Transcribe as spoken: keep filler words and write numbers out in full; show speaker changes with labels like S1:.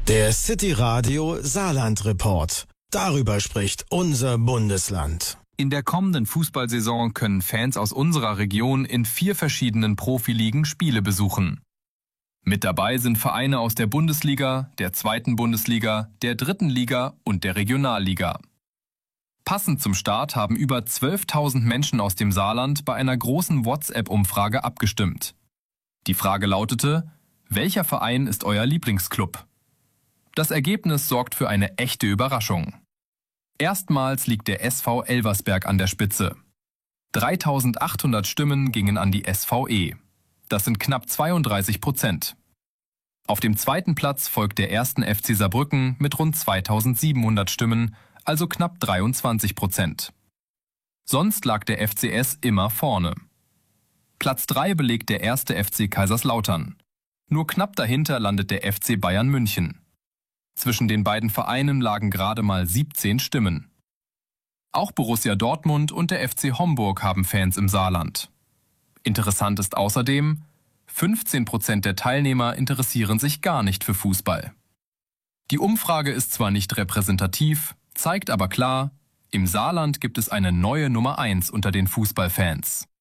S1: Der City Radio Saarland Report. Darüber spricht unser Bundesland.
S2: In der kommenden Fußballsaison können Fans aus unserer Region in vier verschiedenen Profiligen Spiele besuchen. Mit dabei sind Vereine aus der Bundesliga, der zweiten Bundesliga, der dritten Liga und der Regionalliga. Passend zum Start haben über zwölftausend Menschen aus dem Saarland bei einer großen WhatsApp-Umfrage abgestimmt. Die Frage lautete: Welcher Verein ist euer Lieblingsclub? Das Ergebnis sorgt für eine echte Überraschung. Erstmals liegt der S V Elversberg an der Spitze. dreitausendachthundert Stimmen gingen an die S V E. Das sind knapp zweiunddreißig Prozent. Auf dem zweiten Platz folgt der ersten F C Saarbrücken mit rund zweitausendsiebenhundert Stimmen, also knapp dreiundzwanzig Prozent. Sonst lag der F C S immer vorne. Platz drei belegt der erste F C Kaiserslautern. Nur knapp dahinter landet der F C Bayern München. Zwischen den beiden Vereinen lagen gerade mal siebzehn Stimmen. Auch Borussia Dortmund und der F C Homburg haben Fans im Saarland. Interessant ist außerdem, fünfzehn Prozent der Teilnehmer interessieren sich gar nicht für Fußball. Die Umfrage ist zwar nicht repräsentativ, zeigt aber klar, im Saarland gibt es eine neue Nummer eins unter den Fußballfans.